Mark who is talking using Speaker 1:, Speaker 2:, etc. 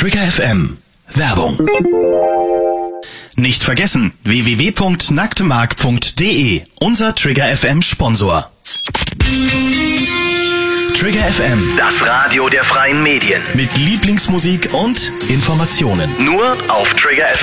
Speaker 1: Trigger FM. Werbung. Nicht vergessen, www.nacktmark.de, unser Trigger FM Sponsor. Trigger FM,
Speaker 2: Das Radio der freien Medien.
Speaker 1: mit Lieblingsmusik und Informationen.
Speaker 2: Nur auf Trigger FM.